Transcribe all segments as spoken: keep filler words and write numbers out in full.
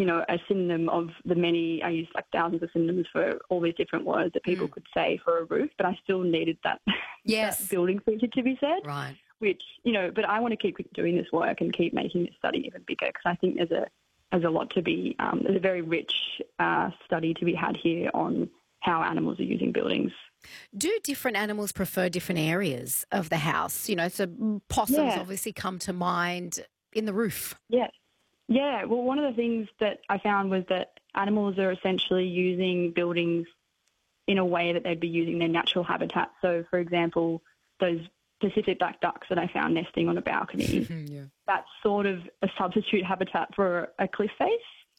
you know, a synonym of the many, I used like thousands of synonyms for all these different words that people mm. could say for a roof, but I still needed that, yes. that building feature to be said. Right. Which, you know, but I want to keep doing this work and keep making this study even bigger because I think there's a, there's a lot to be, um, there's a very rich uh, study to be had here on how animals are using buildings. Do different animals prefer different areas of the house? You know, so possums yeah. obviously come to mind in the roof. Yeah. Yeah. Well, one of the things that I found was that animals are essentially using buildings in a way that they'd be using their natural habitat. So, for example, those Pacific black ducks that I found nesting on a balcony, yeah. that's sort of a substitute habitat for a cliff face.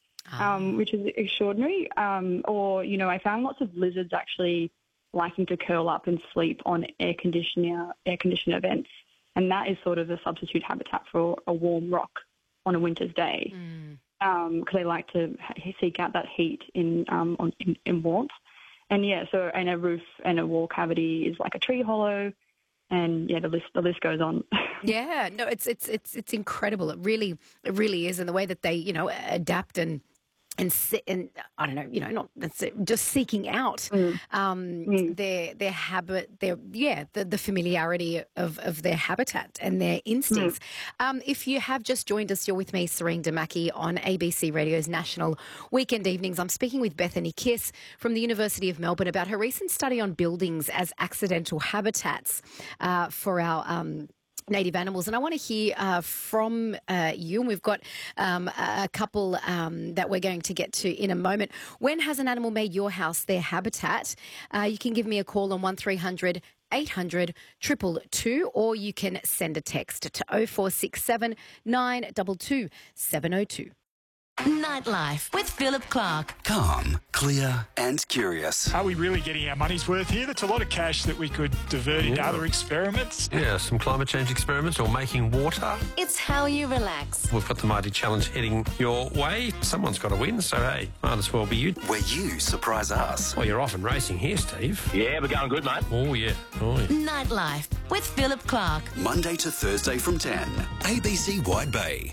Um, which is extraordinary. Um, or, you know, I found lots of lizards actually liking to curl up and sleep on air conditioner, air conditioner vents. And that is sort of a substitute habitat for a warm rock on a winter's day. Mm. Um, because they like to seek out that heat in, um, on, in, in warmth. And yeah, so, and a roof and a wall cavity is like a tree hollow. And yeah, the list the list goes on. Yeah, no, it's it's it's it's incredible. It really it really is, and the way that they you know adapt and and and I don't know, you know, not that's it, just seeking out mm. Um, mm. their their habit, their yeah, the, the familiarity of, of their habitat and their instincts. Mm. Um, if you have just joined us, you're with me, Serene Damaki, on A B C Radio's National Weekend Evenings. I'm speaking with Bethany Kiss from the University of Melbourne about her recent study on buildings as accidental habitats uh, for our Um, native animals. And I want to hear uh, from uh, you, and we've got um, a couple um, that we're going to get to in a moment. When has an animal made your house their habitat? Uh, you can give me a call on one three hundred eight hundred two two two, or you can send a text to oh four six seven nine two two seven oh two. Nightlife with Philip Clark. Calm, clear and curious. Are we really getting our money's worth here? That's a lot of cash that we could divert into Yeah. other experiments. Yeah, some climate change experiments or making water. It's how you relax. We've got the Mighty Challenge heading your way. Someone's got to win, so hey, might as well be you. Where you surprise us. Well, you're off and racing here, Steve. Yeah, we're going good, mate. Oh, yeah. Oh, yeah. Nightlife with Philip Clark. Monday to Thursday from ten. A B C Wide Bay.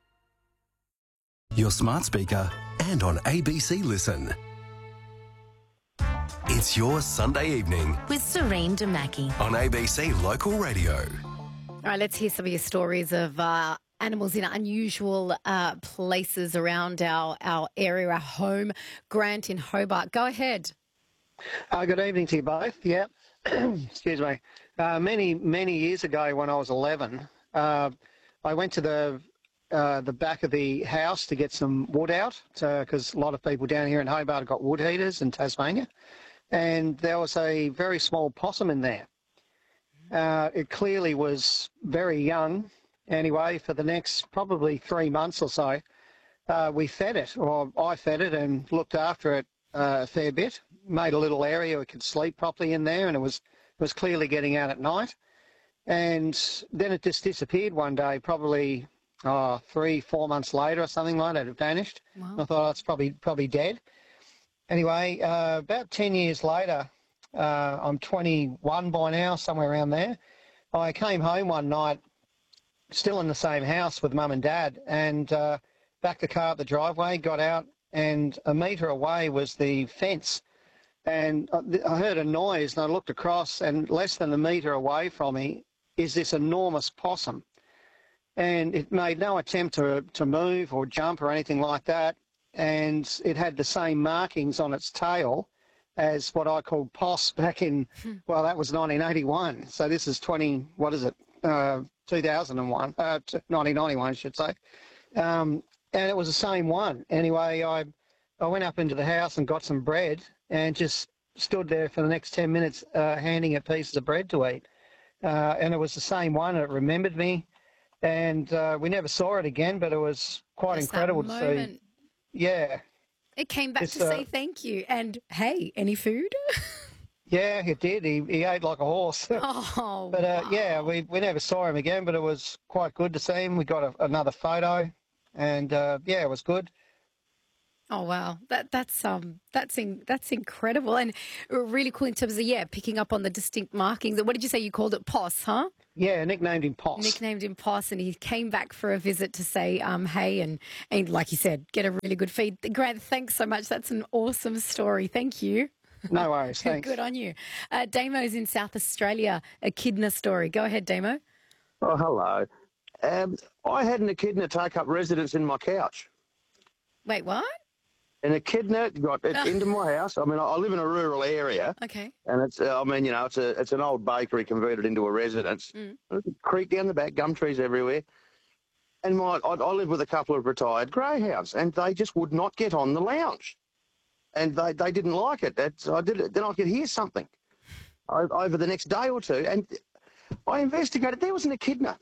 Your smart speaker and on A B C Listen. It's your Sunday evening With Serene Damaki. on A B C Local Radio. All right, let's hear some of your stories of uh, animals in unusual uh, places around our, our area, our home. Grant in Hobart, go ahead. Uh, good evening to you both. Yeah, excuse me. Uh, many, many years ago when I was eleven, uh, I went to the uh, the back of the house to get some wood out because a lot of people down here in Hobart have got wood heaters in Tasmania. And there was a very small possum in there. Uh, it clearly was very young. Anyway, for the next probably three months or so, uh, we fed it, or I fed it and looked after it uh, a fair bit. Made a little area it could sleep properly in there, and it was it was clearly getting out at night. And then it just disappeared one day, probably oh, three, four months later or something like that. It vanished. Wow. I thought oh, it's probably probably dead. Anyway, uh, about ten years later, uh, I'm twenty-one by now, somewhere around there. I came home one night, still in the same house with Mum and Dad, and uh, backed the car up the driveway, got out, and a metre away was the fence. And I heard a noise, and I looked across, and less than a metre away from me is this enormous possum. And it made no attempt to, to move or jump or anything like that. And it had the same markings on its tail as what I called P O S back in, well, that was nineteen eighty-one. So this is twenty, what is it, uh, two thousand one, uh, nineteen ninety-one, I should say. Um, and it was the same one. Anyway, I, I went up into the house and got some bread and just stood there for the next ten minutes uh, handing it pieces of bread to eat. Uh, and it was the same one, and it remembered me. And uh, we never saw it again, but it was quite Just incredible that to moment. see. Yeah. It came back It's, to uh, say thank you. And, hey, any food? Yeah, it did. He, he ate like a horse. Oh, But, uh, wow. yeah, we, we never saw him again, but it was quite good to see him. We got a, another photo, and, uh, yeah, it was good. Oh wow, that that's um that's in, that's incredible and really cool in terms of yeah picking up on the distinct markings. What did you say you called it? Poss, huh? Yeah, nicknamed him Poss. Nicknamed him Poss, and he came back for a visit to say um hey and and like you said, get a really good feed. Grant, thanks so much. That's an awesome story. Thank you. No worries, thanks. Good on you. Uh, Damo's in South Australia. Echidna story. Go ahead, Damo. Oh, hello. Um, I had an echidna take up residence in my couch. Wait, what? An echidna got it into my house. I mean, I live in a rural area. Okay. And it's, uh, I mean, you know, it's a it's an old bakery converted into a residence. Mm. There's a creek down the back, gum trees everywhere. And my I, I live with a couple of retired greyhounds, and they just would not get on the lounge. And they, they didn't like it. That's, I did it. Then I could hear something over the next day or two. And I investigated. There was an echidna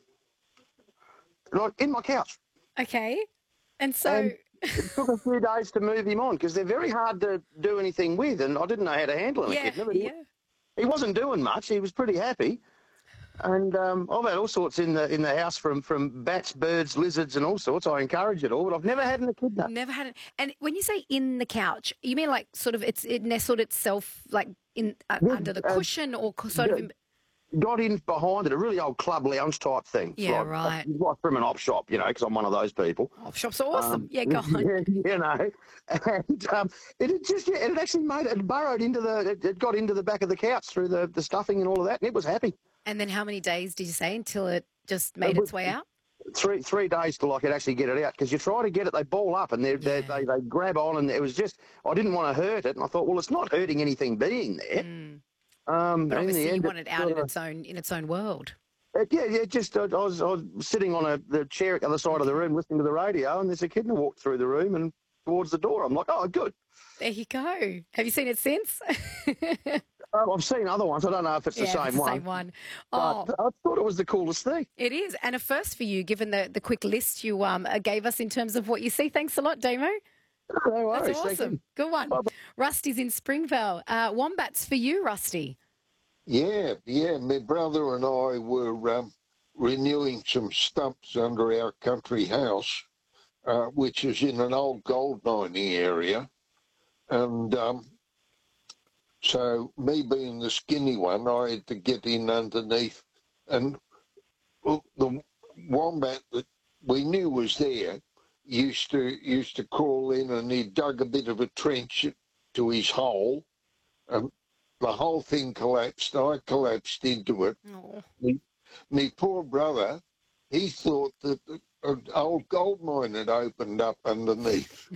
like, in my couch. Okay. And so... And it took a few days to move him on because they're very hard to do anything with, and I didn't know how to handle an yeah, echidna. But he, yeah. he wasn't doing much. He was pretty happy. And um, I've had all sorts in the in the house from, from bats, birds, lizards, and all sorts. I encourage it all, but I've never had an echidna. Never had it. And when you say in the couch, you mean like sort of it's it nestled itself like in uh, Yeah, under the uh, cushion or co- sort of in, Got in behind it, a really old club lounge type thing. Yeah, like, right. Like from an op shop, you know, because I'm one of those people. oh, shops are awesome. Um, yeah, go on. Yeah, you know, and um, it had just yeah, it had actually made it burrowed into the it, it got into the back of the couch through the, the stuffing and all of that, and it was happy. And then how many days did you say until it just made It its way out? Three three days till I could actually get it out because you try to get it, they ball up and they Yeah. they they grab on, and it was just I didn't want to hurt it, and I thought, well, it's not hurting anything being there. Mm. Um, But and in obviously the you end, want it out sort in of- its own in its own world. It, yeah, yeah, just I, I was I was sitting on a the chair at the other side of the room listening to the radio, and there's a echidna walked through the room and towards the door. I'm like, oh, good. There you go. Have you seen it since? Oh, I've seen other ones. I don't know if it's yeah, the same it's the one. same one. Oh, But I thought it was the coolest thing. it is. And a first for you, given the, the quick list you um uh, gave us in terms of what you see. Thanks a lot, Damo. No worries. That's thank awesome. you. Good one. Bye-bye. Rusty's in Springvale. Uh, wombats for you, Rusty. Yeah, yeah. My brother and I were um, renewing some stumps under our country house, uh, which is in an old gold mining area. And um, so me being the skinny one, I had to get in underneath. And well, the wombat that we knew was there used to used to crawl in, and he dug a bit of a trench to his hole. And the whole thing collapsed. I collapsed into it. Oh. Me, me poor brother, he thought that an old gold mine had opened up underneath.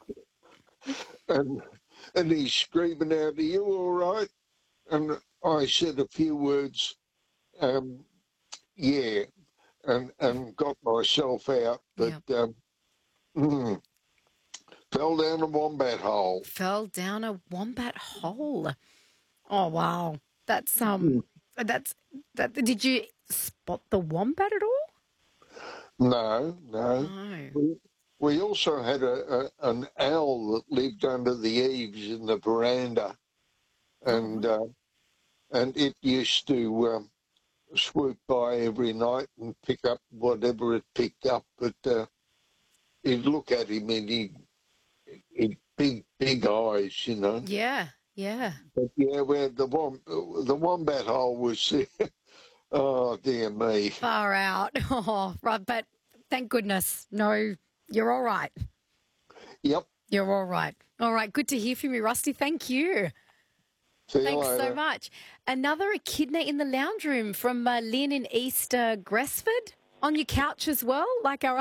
and and he's screaming out, "Are you all right?" And I said a few words, um, yeah, and, and got myself out. But um, mm, fell down a wombat hole. Fell down a wombat hole. Oh wow, that's um, that's that. Did you spot the wombat at all? No, no. No. We, we also had a, a an owl that lived under the eaves in the veranda, and uh, and it used to um, swoop by every night and pick up whatever it picked up. But uh, you'd look at him and he, he big big eyes, you know. Yeah, yeah. But yeah, where the wom- the wombat hole was there. Oh dear me. Far out. Oh, right. But thank goodness, no, you're all right. Yep. You're all right. All right. Good to hear from you, Rusty. Thank you. See you Thanks later. so much. Another echidna in the lounge room from uh, Lynn in East uh, Gresford. On your couch as well, like our.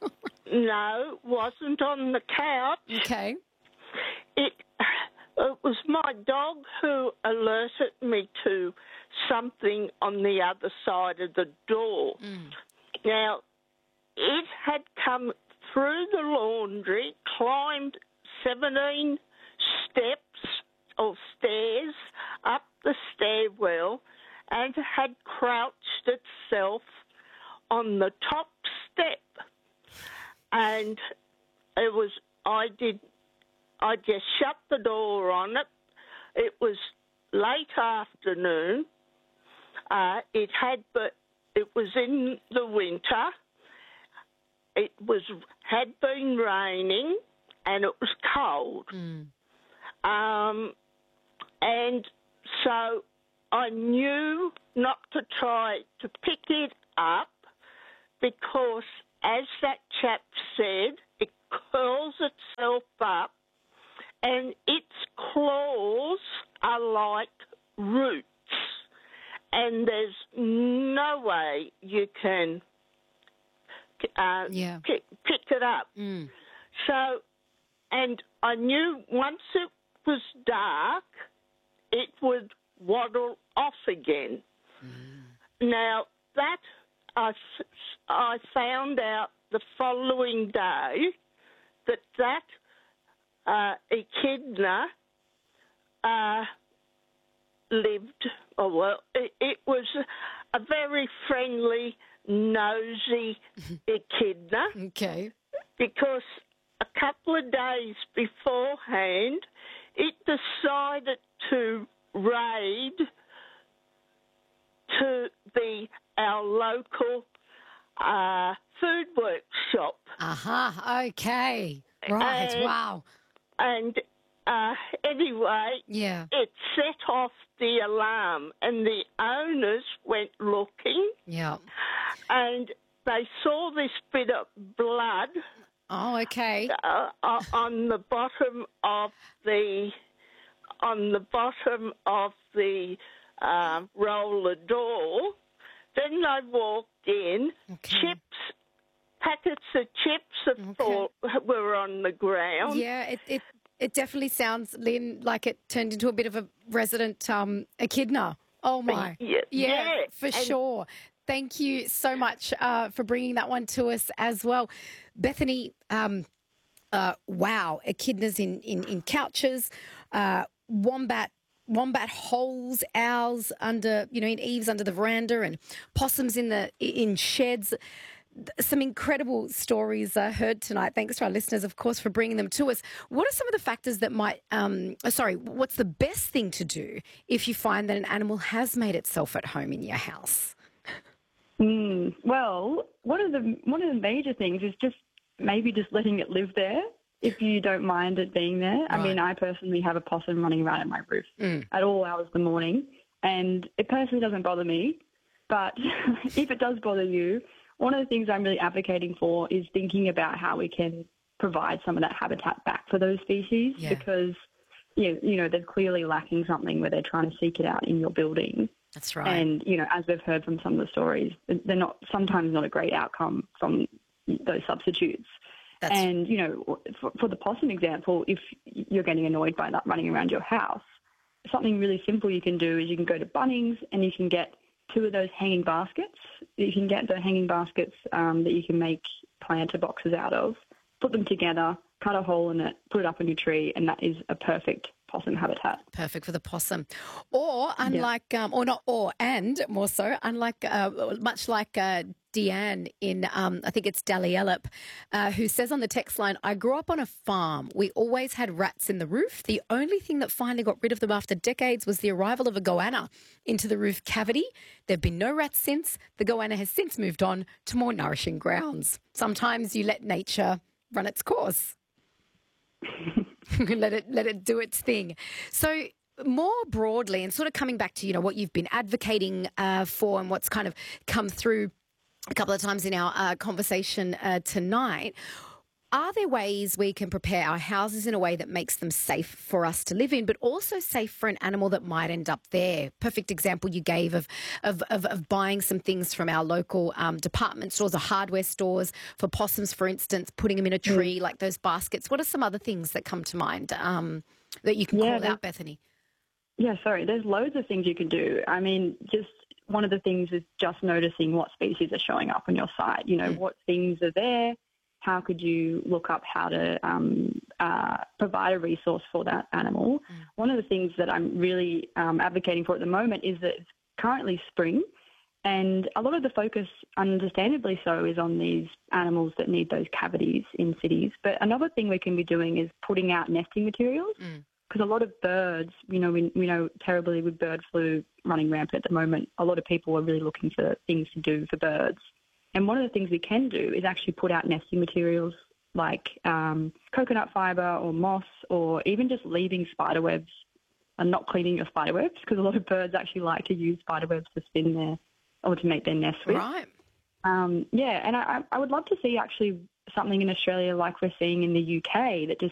No, wasn't on the couch. Okay. It, it was my dog who alerted me to something on the other side of the door. Mm. Now, it had come through the laundry, climbed seventeen steps or stairs up the stairwell, and had crouched itself on the top step. And it was, I did, I just shut the door on it. It was late afternoon. Uh, it had, but it was in the winter. It was had been raining, and it was cold. Mm. Um, and so I knew not to try to pick it up because, as that chap said, it curls itself up and its claws are like roots, and there's no way you can uh, Yeah. pick, pick it up. Mm. So, and I knew once it was dark, it would waddle off again. Mm. Now, that I, I found out the following day that that uh, echidna uh, lived, oh, well, it, it was a very friendly, nosy echidna. Okay. Because a couple of days beforehand, it decided to raid to the our local uh, food workshop. Aha, uh-huh. Okay. Right, and, wow. And uh, anyway, yeah. it set off the alarm, and the owners went looking. Yeah. And they saw this bit of blood. Oh, okay. Uh, on the bottom of the on the bottom of the uh, roller door. Then they walked in. Okay. Chips, packets of chips of fall, were on the ground. Yeah, it, it it definitely sounds, Lynn, like it turned into a bit of a resident um, echidna. Oh my, yeah, yeah, yeah. for and sure. Thank you so much uh, for bringing that one to us as well. Bethany, um, uh, wow, echidnas in, in, in couches, uh, wombat wombat holes, owls under, you know, in eaves under the veranda, and possums in the in sheds. Some incredible stories uh, heard tonight. Thanks to our listeners, of course, for bringing them to us. What are some of the factors that might, um, sorry, what's the best thing to do if you find that an animal has made itself at home in your house? Mm, well, one of the one of the major things is just maybe just letting it live there if you don't mind it being there. Right. I mean, I personally have a possum running around at my roof mm. at all hours of the morning, and it personally doesn't bother me. But if it does bother you, one of the things I'm really advocating for is thinking about how we can provide some of that habitat back for those species yeah. because, you know, you know, they're clearly lacking something where they're trying to seek it out in your building. That's right. And, you know, as we've heard from some of the stories, they're not sometimes not a great outcome from those substitutes. That's... And, you know, for, for the possum example, if you're getting annoyed by that running around your house, something really simple you can do is you can go to Bunnings and you can get two of those hanging baskets. You can get the hanging baskets um, that you can make planter boxes out of, put them together, cut a hole in it, put it up on your tree, and that is a perfect possum habitat. Perfect for the possum. Or unlike, yeah. um, or not or, and more so, unlike, uh, much like uh, Deanne in, um, I think it's Dalielip, uh, who says on the text line, I grew up on a farm. We always had rats in the roof. The only thing that finally got rid of them after decades was the arrival of a goanna into the roof cavity. There have been no rats since. The goanna has since moved on to more nourishing grounds. Sometimes you let nature run its course. let it let it do its thing. So more broadly, and sort of coming back to, you know, what you've been advocating uh, for and what's kind of come through a couple of times in our uh, conversation uh, tonight, are there ways we can prepare our houses in a way that makes them safe for us to live in, but also safe for an animal that might end up there? Perfect example you gave of of, of, of buying some things from our local um, department stores or hardware stores for possums, for instance, putting them in a tree, mm. like those baskets. What are some other things that come to mind um, that you can yeah, call out, Bethany? Yeah, sorry. There's loads of things you can do. I mean, just one of the things is just noticing what species are showing up on your site. You know, mm. what things are there. How could you look up how to um, uh, provide a resource for that animal? Mm. One of the things that I'm really um, advocating for at the moment is that it's currently spring, and a lot of the focus, understandably so, is on these animals that need those cavities in cities. But another thing we can be doing is putting out nesting materials, because mm. a lot of birds, you know, we, we know terribly with bird flu running rampant at the moment, a lot of people are really looking for things to do for birds. And one of the things we can do is actually put out nesting materials like um, coconut fibre or moss, or even just leaving spider webs and not cleaning your spider webs, because a lot of birds actually like to use spider webs to spin their or to make their nest with. Right. Um, yeah, and I, I would love to see actually something in Australia like we're seeing in the U K that just